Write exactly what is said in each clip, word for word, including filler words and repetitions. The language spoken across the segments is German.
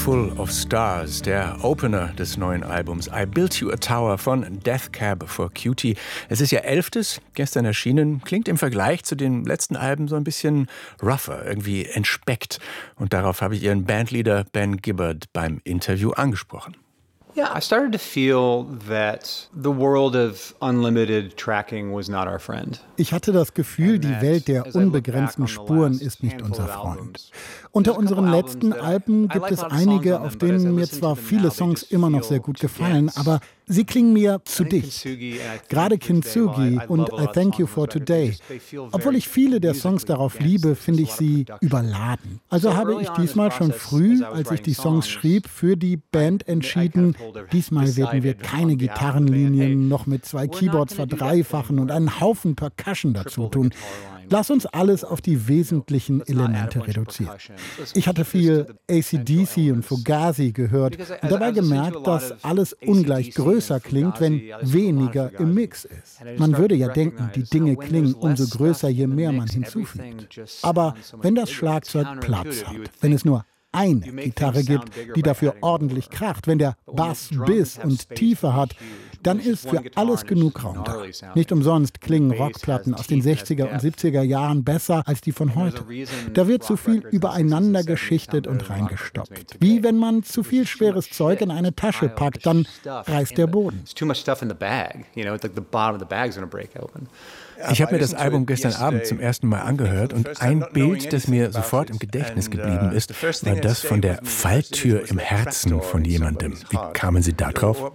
Full of Stars, der Opener des neuen Albums I Built You a Tower von Death Cab for Cutie. Es ist ja elftes, gestern erschienen, klingt im Vergleich zu den letzten Alben so ein bisschen rougher, irgendwie entspeckt. Und darauf habe ich Ihren Bandleader Ben Gibbard beim Interview angesprochen. Yeah, I started to feel that the world of unlimited tracking was not our friend. Ich hatte das Gefühl, die Welt der unbegrenzten Spuren ist nicht unser Freund. Unter unseren letzten Alben gibt es einige, auf denen mir zwar viele Songs immer noch sehr gut gefallen, aber sie klingen mir zu dicht. Gerade Kintsugi und I Thank You for Today. Obwohl ich viele der Songs darauf liebe, finde ich sie überladen. Also habe ich diesmal schon früh, als ich die Songs schrieb, für die Band entschieden, diesmal werden wir keine Gitarrenlinien noch mit zwei Keyboards verdreifachen und einen Haufen Percussion dazu tun. Lass uns alles auf die wesentlichen Elemente reduzieren. Ich hatte viel A C D C und Fugazi gehört und dabei gemerkt, dass alles ungleich größer klingt, wenn weniger im Mix ist. Man würde ja denken, die Dinge klingen umso größer, je mehr man hinzufügt. Aber wenn das Schlagzeug Platz hat, wenn es nur eine Gitarre gibt, die dafür ordentlich kracht, wenn der Bass Biss und Tiefe hat, dann ist für alles genug Raum da. Nicht umsonst klingen Rockplatten aus den sechziger und siebziger Jahren besser als die von heute. Da wird zu viel übereinander geschichtet und reingestopft. Wie wenn man zu viel schweres Zeug in eine Tasche packt, dann reißt der Boden. Ich habe mir das Album gestern Abend zum ersten Mal angehört und ein Bild, das mir sofort im Gedächtnis geblieben ist, war das von der Falltür im Herzen von jemandem. Wie kamen Sie da drauf?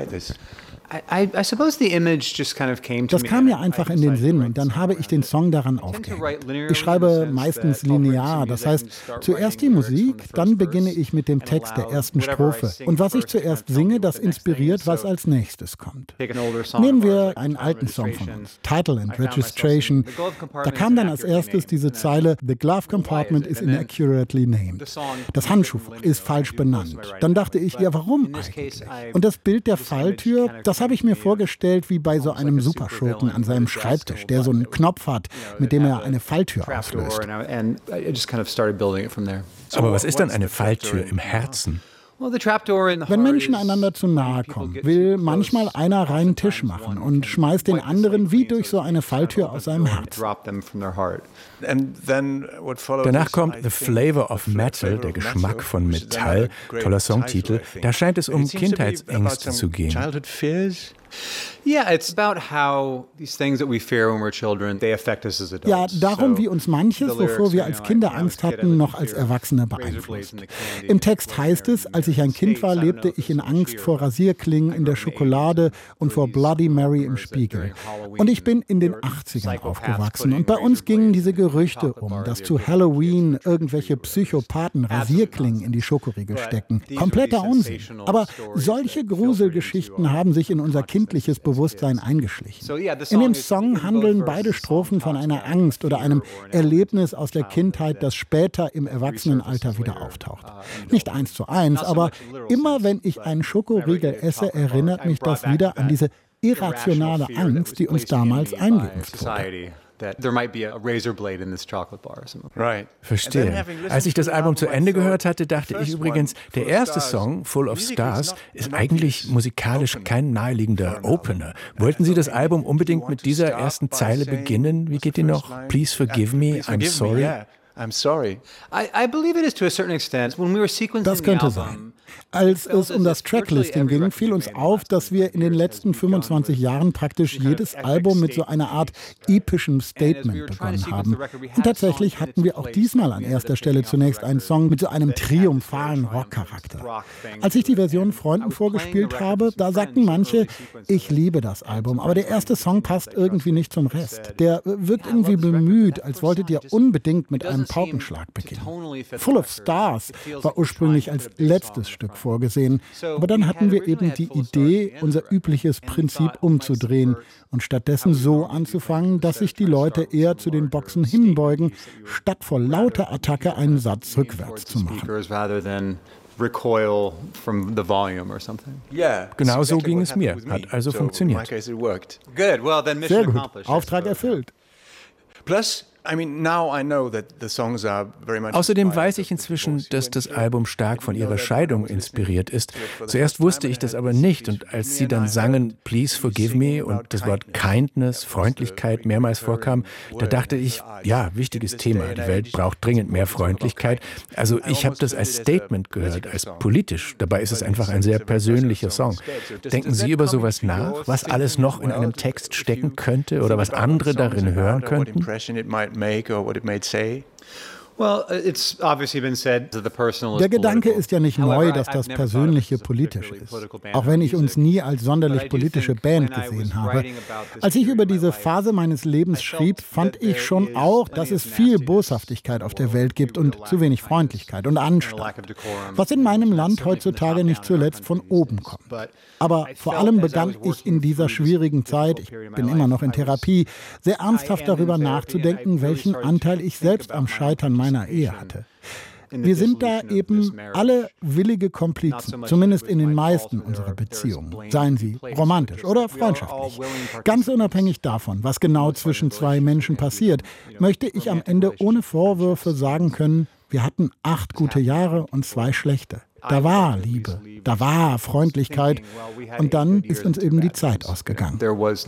Das kam mir einfach in den Sinn und dann habe ich den Song daran aufgehängt. Ich schreibe meistens linear, das heißt, zuerst die Musik, dann beginne ich mit dem Text der ersten Strophe. Und was ich zuerst singe, das inspiriert, was als nächstes kommt. Nehmen wir einen alten Song von uns, Title and Registration. Da kam dann als erstes diese Zeile, The glove compartment is inaccurately named. Das Handschuhfach ist falsch benannt. Dann dachte ich, ja, warum eigentlich? Und das Bild der Falltür, das Das habe ich mir vorgestellt wie bei so einem Superschurken an seinem Schreibtisch, der so einen Knopf hat, mit dem er eine Falltür auslöst. Aber was ist dann eine Falltür im Herzen? Wenn Menschen einander zu nahe kommen, will manchmal einer reinen Tisch machen und schmeißt den anderen wie durch so eine Falltür aus seinem Herz. Danach kommt The Flavor of Metal, der Geschmack von Metall, toller Songtitel. Da scheint es um Kindheitsängste zu gehen. Ja, darum, wie uns manches, wovor wir als Kinder Angst hatten, noch als Erwachsene beeinflusst. Im Text heißt es, als ich ein Kind war, lebte ich in Angst vor Rasierklingen in der Schokolade und vor Bloody Mary im Spiegel. Und ich bin in den achtzigern aufgewachsen und bei uns gingen diese Gerüchte um, dass zu Halloween irgendwelche Psychopathen Rasierklingen in die Schokoriegel stecken. Kompletter Unsinn. Aber solche Gruselgeschichten haben sich in unser kindliches Bewusstsein eingeschlichen. In dem Song handeln beide Strophen von einer Angst oder einem Erlebnis aus der Kindheit, das später im Erwachsenenalter wieder auftaucht. Nicht eins zu eins, aber immer wenn ich einen Schokoriegel esse, erinnert mich das wieder an diese irrationale Angst, die uns damals eingeimpft wurde. Verstehe. Als ich das Album zu Ende gehört hatte, dachte ich übrigens, der erste Song, Full of Stars, ist eigentlich musikalisch kein naheliegender Opener. Wollten Sie das Album unbedingt mit dieser ersten Zeile beginnen? Wie geht die noch? Please forgive me, I'm sorry. Das könnte sein. Als es um das Tracklisting ging, fiel uns auf, dass wir in den letzten fünfundzwanzig Jahren praktisch jedes Album mit so einer Art epischem Statement begonnen haben. Und tatsächlich hatten wir auch diesmal an erster Stelle zunächst einen Song mit so einem triumphalen Rockcharakter. Als ich die Version Freunden vorgespielt habe, da sagten manche, ich liebe das Album, aber der erste Song passt irgendwie nicht zum Rest. Der wirkt irgendwie bemüht, als wolltet ihr unbedingt mit einem Paukenschlag beginnen. Full of Stars war ursprünglich als letztes Stück vorgesehen. Aber dann hatten wir eben die Idee, unser übliches Prinzip umzudrehen und stattdessen so anzufangen, dass sich die Leute eher zu den Boxen hinbeugen, statt vor lauter Attacke einen Satz rückwärts zu machen. Genau so ging es mir. Hat also funktioniert. Sehr gut. Auftrag erfüllt. Plus, Außerdem weiß ich inzwischen, dass das Album stark von ihrer Scheidung inspiriert ist. Zuerst wusste ich das aber nicht und als sie dann sangen Please Forgive Me und das Wort Kindness, Freundlichkeit mehrmals vorkam, da dachte ich, ja, wichtiges Thema, die Welt braucht dringend mehr Freundlichkeit. Also ich habe das als Statement gehört, als politisch. Dabei ist es einfach ein sehr persönlicher Song. Denken Sie über sowas nach, was alles noch in einem Text stecken könnte oder was andere darin hören könnten? Der Gedanke ist ja nicht neu, dass das Persönliche politisch ist, auch wenn ich uns nie als sonderlich politische Band gesehen habe. Als ich über diese Phase meines Lebens schrieb, fand ich schon auch, dass es viel Boshaftigkeit auf der Welt gibt und zu wenig Freundlichkeit und Anstand, was in meinem Land heutzutage nicht zuletzt von oben kommt. Aber vor allem begann ich in dieser schwierigen Zeit, ich bin immer noch in Therapie, sehr ernsthaft darüber nachzudenken, welchen Anteil ich selbst am Scheitern meiner meiner Ehe hatte. Wir sind da eben alle willige Komplizen, zumindest in den meisten unserer Beziehungen, seien sie romantisch oder freundschaftlich. Ganz unabhängig davon, was genau zwischen zwei Menschen passiert, möchte ich am Ende ohne Vorwürfe sagen können, wir hatten acht gute Jahre und zwei schlechte. Da war Liebe, da war Freundlichkeit und dann ist uns eben die Zeit ausgegangen.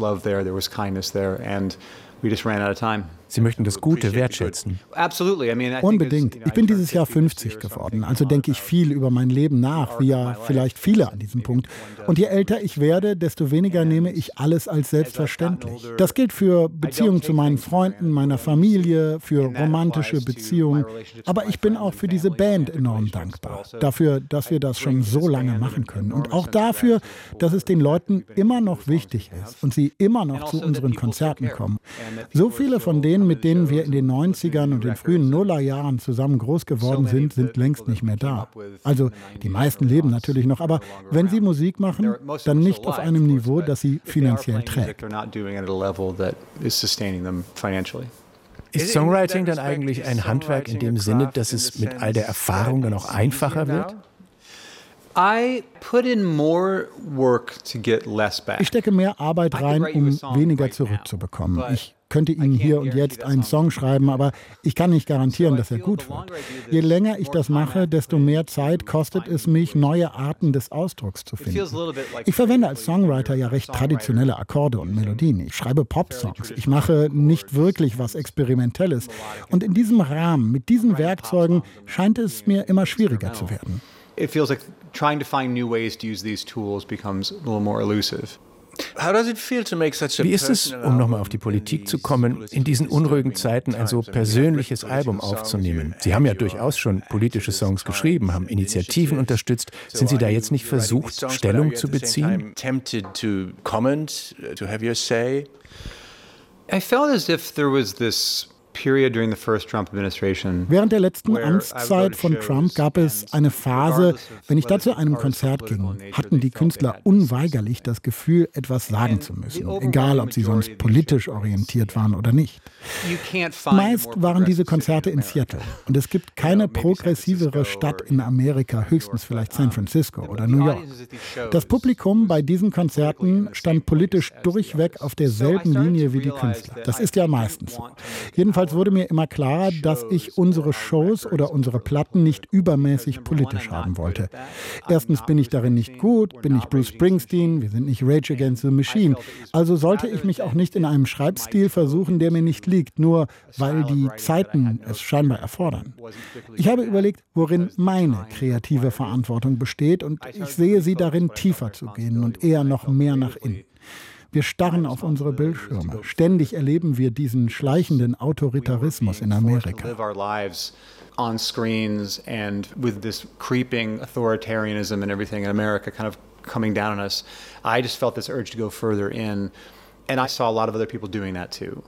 Sie möchten das Gute wertschätzen. Unbedingt. Ich bin dieses Jahr fünfzig geworden, also denke ich viel über mein Leben nach, wie ja vielleicht viele an diesem Punkt. Und je älter ich werde, desto weniger nehme ich alles als selbstverständlich. Das gilt für Beziehungen zu meinen Freunden, meiner Familie, für romantische Beziehungen. Aber ich bin auch für diese Band enorm dankbar. Dafür, dass wir das schon so lange machen können. Und auch dafür, dass es den Leuten immer noch wichtig ist und sie immer noch zu unseren Konzerten kommen. So viele von denen, mit denen wir in den neunzigern und den frühen Nullerjahren zusammen groß geworden sind, sind längst nicht mehr da. Also die meisten leben natürlich noch, aber wenn sie Musik machen, dann nicht auf einem Niveau, das sie finanziell trägt. Ist Songwriting dann eigentlich ein Handwerk in dem Sinne, dass es mit all der Erfahrung dann auch einfacher wird? Ich stecke mehr Arbeit rein, um weniger zurückzubekommen. Ich könnte Ihnen hier und jetzt einen Song schreiben, aber ich kann nicht garantieren, dass er gut wird. Je länger ich das mache, desto mehr Zeit kostet es mich, neue Arten des Ausdrucks zu finden. Ich verwende als Songwriter ja recht traditionelle Akkorde und Melodien. Ich schreibe Popsongs. Ich mache nicht wirklich was Experimentelles. Und in diesem Rahmen, mit diesen Werkzeugen, scheint es mir immer schwieriger zu werden. It feels like trying to find new ways to use these tools becomes a little more elusive. Wie ist es, um nochmal auf die Politik zu kommen, in diesen unruhigen Zeiten ein so persönliches Album aufzunehmen? Sie haben ja durchaus schon politische Songs geschrieben, haben Initiativen unterstützt. Sind Sie da jetzt nicht versucht, Stellung zu beziehen? I felt as if there was this Während der letzten Amtszeit von Trump gab es eine Phase, wenn ich da zu einem Konzert ging, hatten die Künstler unweigerlich das Gefühl, etwas sagen zu müssen, egal ob sie sonst politisch orientiert waren oder nicht. Meist waren diese Konzerte in Seattle und es gibt keine progressivere Stadt in Amerika, höchstens vielleicht San Francisco oder New York. Das Publikum bei diesen Konzerten stand politisch durchweg auf derselben Linie wie die Künstler. Das ist ja meistens so. Jedenfalls wurde mir immer klarer, dass ich unsere Shows oder unsere Platten nicht übermäßig politisch haben wollte. Erstens bin ich darin nicht gut, bin nicht Bruce Springsteen, wir sind nicht Rage Against the Machine. Also sollte ich mich auch nicht in einem Schreibstil versuchen, der mir nicht liegt, nur weil die Zeiten es scheinbar erfordern. Ich habe überlegt, worin meine kreative Verantwortung besteht und ich sehe sie darin, tiefer zu gehen und eher noch mehr nach innen. Wir starren auf unsere Bildschirme. Ständig erleben wir diesen schleichenden Autoritarismus in Amerika. On screens and with this creeping authoritarianism and everything in America kind of coming down on us, I just felt this urge to go further in, and I saw a lot of other people doing that too.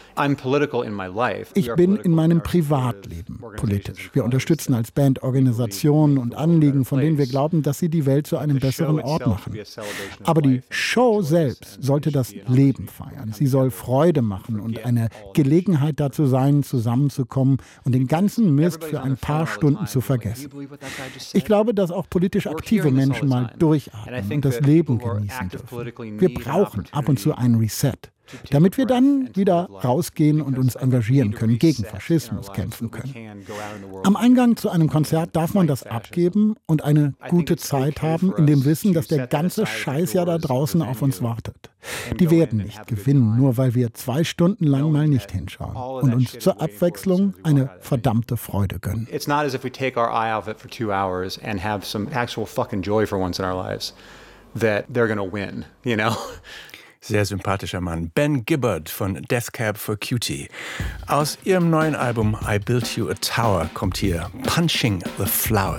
Ich bin in meinem Privatleben politisch. Wir unterstützen als Band Organisationen und Anliegen, von denen wir glauben, dass sie die Welt zu einem besseren Ort machen. Aber die Show selbst sollte das Leben feiern. Sie soll Freude machen und eine Gelegenheit dazu sein, zusammenzukommen und den ganzen Mist für ein paar Stunden zu vergessen. Ich glaube, dass auch politisch aktive Menschen mal durchatmen und das Leben genießen dürfen. Wir brauchen ab und zu einen Reset. damit wir dann wieder rausgehen und uns engagieren können, gegen Faschismus kämpfen können. Am Eingang zu einem Konzert darf man das abgeben und eine gute Zeit haben, in dem Wissen, dass der ganze Scheiß ja da draußen auf uns wartet. Die werden nicht gewinnen, nur weil wir zwei Stunden lang mal nicht hinschauen und uns zur Abwechslung eine verdammte Freude gönnen. It's not as if we take our eye off it for two hours and have some actual fucking joy for once in our lives that they're gonna win, you know? Sehr sympathischer Mann. Ben Gibbard von Death Cab for Cutie. Aus ihrem neuen Album I Built You a Tower kommt hier Punching the Flowers.